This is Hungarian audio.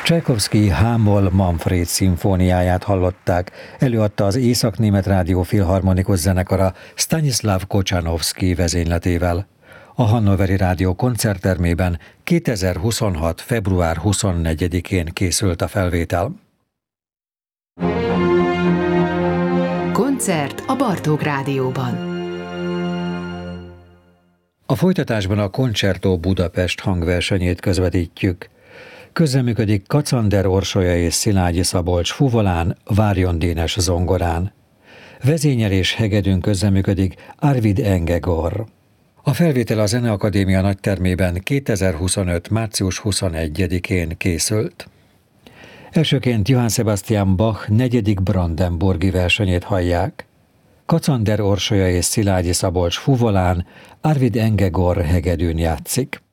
Csajkovszky Hámol Manfréd szimfóniáját hallották, előadta az Észak-német Rádió Filharmonikus Zenekara Stanislav Kocsanovszky vezényletével. A Hannoveri Rádió koncerttermében 2026. február 24-én készült a felvétel. Koncert a Bartók Rádióban. A folytatásban a Concerto Budapest hangversenyét közvetítjük. Közreműködik Kacander Orsolya és Szilágyi Szabolcs fuvolán, Várjon Dénes zongorán. Vezényelés hegedűn közreműködik Arvid Engegor. A felvétel a Zeneakadémia nagytermében 2025. március 21-én készült. Elsőként Johann Sebastian Bach 4. brandenburgi versenyét hallják. Kacander Orsolya és Szilágyi Szabolcs fuvolán, Arvid Engegor hegedűn játszik.